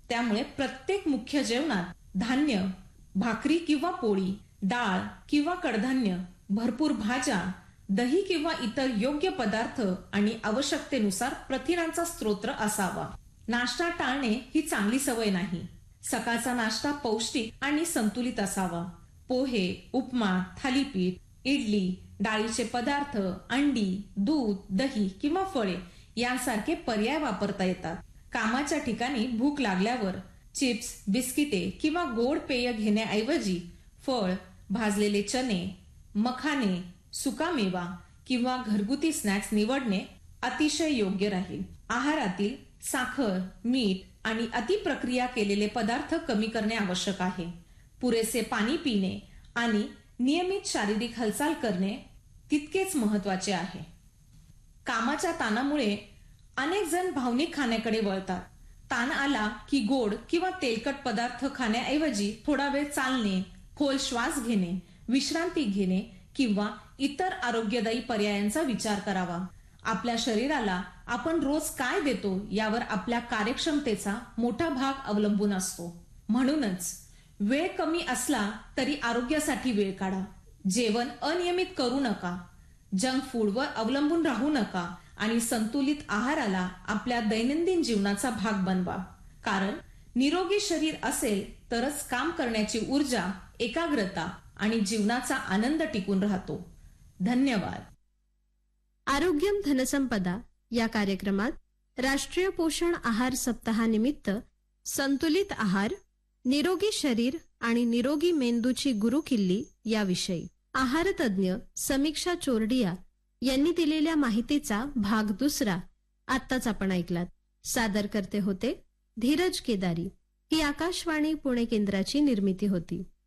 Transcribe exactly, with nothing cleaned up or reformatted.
त्यामुळे प्रत्येक मुख्य जेवणात धान्य, भाकरी किंवा पोळी, डाळ किंवा कडधान्य, भरपूर भाज्या, दही किंवा इतर योग्य पदार्थ आणि आवश्यकतेनुसार प्रथिनांचा स्रोत असावा. नाश्ता टाळणे ही चांगली सवय नाही. सकाळचा नाश्ता पौष्टिक आणि संतुलित असावा. पोहे, उपमा, थालीपीठ, इडली, डाळीचे पदार्थ, अंडी, दूध, दही किंवा फळे यांसारखे पर्याय वापरता येतात. कामाच्या ठिकाणी भूक लागल्यावर चिप्स, बिस्किटे किंवा गोड पेय घेण्याऐवजी फळ, भाजलेले चणे, मखाने, सुकामेवा किंवा घरगुती स्नॅक्स निवडणे अतिशय योग्य राहील. आहारातील साखर, मीठ आणि अतिप्रक्रिया केलेले पदार्थ कमी करणे आवश्यक आहे. पुरेसे पाणी पिणे आणि नियमित शारीरिक हालचाल करणे तितकेच महत्वाचे आहे. कामाच्या ताणामुळे अनेक जण भावनिक खाण्याकडे वळतात. ताण आला की गोड किंवा तेलकट पदार्थ खाण्याऐवजी थोडा वेळ चालणे, खोल श्वास घेणे, विश्रांती घेणे किंवा इतर आरोग्यदायी पर्यायांचा विचार करावा. आपल्या शरीराला आपण रोज काय देतो यावर आपल्या कार्यक्षमतेचा मोठा भाग अवलंबून असतो. म्हणूनच वेळ कमी असला तरी आरोग्यासाठी वेळ काढा. जेवण अनियमित करू नका, जंक फूडवर अवलंबून राहू नका आणि संतुलित आहाराला आपल्या दैनंदिन जीवनाचा भाग बनवा. कारण निरोगी शरीर असेल तरच काम करण्याची ऊर्जा, एकाग्रता आणि जीवनाचा आनंद टिकून राहतो. धन्यवाद. आरोग्यम धनसंपदा या कार्यक्रमात राष्ट्रीय पोषण आहार सप्ताहानिमित्त संतुलित आहार, निरोगी शरीर आणि निरोगी मेंदूची गुरुकिल्ली याविषयी आहारतज्ञ समीक्षा चोरडिया यांनी दिलेल्या माहितीचा भाग दुसरा आत्ताच आपण ऐकलात. सादर करते होते धीरज केदारी. ही आकाशवाणी पुणे केंद्राची निर्मिती होती.